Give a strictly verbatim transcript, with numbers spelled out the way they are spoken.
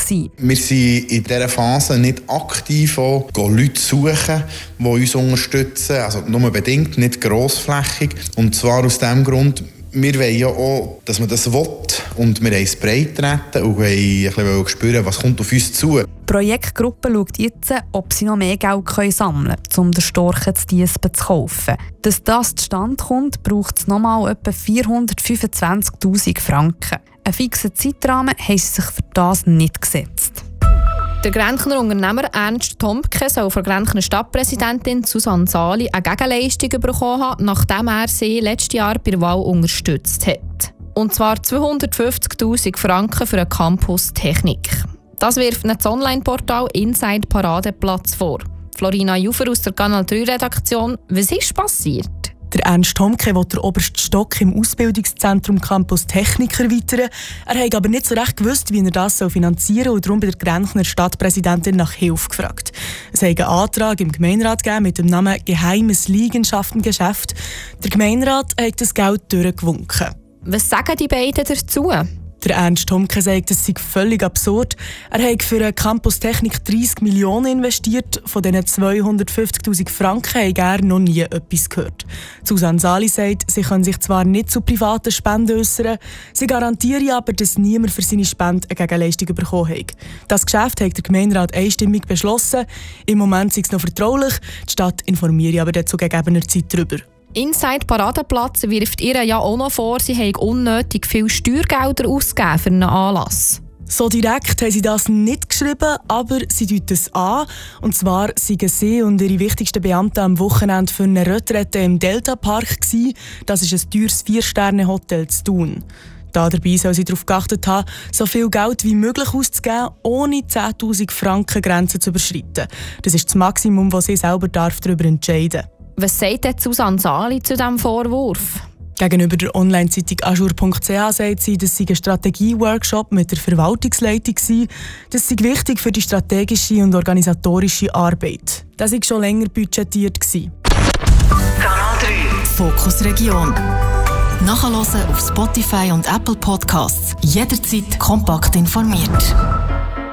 gewesen. Wir sind in dieser Phase nicht aktiv auch, Leute suchen, die uns unterstützen. Also nur bedingt, nicht grossflächig. Und zwar aus dem Grund, wir wollen ja auch, dass man das will. Und wir wollen es breit treten und wollen ein bisschen spüren, was kommt auf uns zu. Die Projektgruppe schaut jetzt, ob sie noch mehr Geld sammeln können, um den Storchen zu Diesben zu kaufen. Dass das zustande kommt, braucht es nochmal etwa vierhundertfünfundzwanzigtausend Franken. Einen fixen Zeitrahmen haben sie sich für das nicht gesetzt. Der Grenchner Unternehmer Ernst Tomke soll von der Grenchner Stadtpräsidentin Susanne Sali eine Gegenleistung bekommen haben, nachdem er sie letztes Jahr bei der Wahl unterstützt hat. Und zwar zweihundertfünfzigtausend Franken für einen Campus Technik. Das wirft das Online-Portal Inside Paradeplatz vor. Florina Jufer aus der Kanal drei Redaktion. Was ist passiert? Der Ernst Tomke will den obersten Stock im Ausbildungszentrum Campus Technik erweitern. Er hat aber nicht so recht gewusst, wie er das finanzieren soll und darum bei der Grenchner Stadtpräsidentin nach Hilfe gefragt. Es hat einen Antrag im Gemeinderat gegeben mit dem Namen «Geheimes Liegenschaftengeschäft». Der Gemeinderat hat das Geld durchgewunken. Was sagen die beiden dazu? Der Ernst Tomke sagt, es sei völlig absurd. Er hat für einen Campus Technik dreissig Millionen investiert. Von diesen zweihundertfünfzigtausend Franken hat er noch nie etwas gehört. Susanne Sali sagt, sie können sich zwar nicht zu privaten Spenden äußern, sie garantieren aber, dass niemand für seine Spende eine Gegenleistung bekommen hat. Das Geschäft hat der Gemeinderat einstimmig beschlossen. Im Moment ist es noch vertraulich. Die Stadt informiert aber zu gegebener Zeit darüber. Inside Paradeplatz wirft ihr ja auch noch vor, sie haben unnötig viel Steuergelder ausgegeben für einen Anlass. So direkt haben sie das nicht geschrieben, aber sie deuten es an. Und zwar waren sie und ihre wichtigsten Beamten am Wochenende für eine Retrette im Delta-Park. Das ist ein teures Vier-Sterne-Hotel zu Thun. Da dabei soll sie darauf geachtet haben, so viel Geld wie möglich auszugeben, ohne zehntausend Franken Grenze zu überschreiten. Das ist das Maximum, das sie selber darüber entscheiden darf. Was sagt denn Susanne Sali zu diesem Vorwurf? Gegenüber der Online-Zeitung ajour punkt c h sagt sie, dass sie ein Strategie-Workshop mit der Verwaltungsleitung war. Das sei wichtig für die strategische und organisatorische Arbeit. Das war schon länger budgetiert. Kanal drei Fokus Region. Nachhören auf Spotify und Apple Podcasts. Jederzeit kompakt informiert.